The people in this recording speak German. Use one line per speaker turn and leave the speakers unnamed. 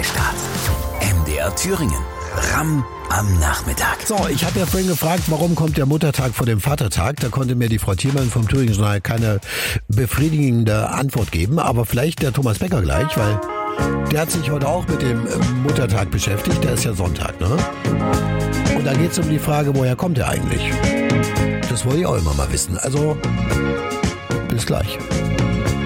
Freistaat. MDR Thüringen. Ramm am Nachmittag.
So, ich habe ja vorhin gefragt, warum kommt der Muttertag vor dem Vatertag? Da konnte mir die Frau Thielmann vom Thüringen Journal keine befriedigende Antwort geben. Aber vielleicht der Thomas Becker gleich, weil der hat sich heute auch mit dem Muttertag beschäftigt. Der ist ja Sonntag, ne? Und da geht es um die Frage, woher kommt er eigentlich? Das wollte ich auch immer mal wissen. Also, bis gleich.